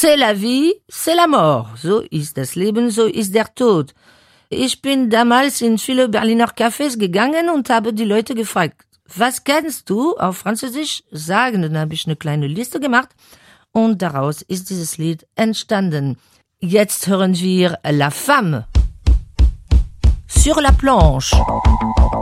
C'est la vie, c'est la mort. So ist das Leben, so ist der Tod. Ich bin damals in viele Berliner Cafés gegangen und habe die Leute gefragt, was kennst du auf Französisch sagen? Dann habe ich eine kleine Liste gemacht und daraus ist dieses Lied entstanden. Jetzt hören wir La Femme sur la planche.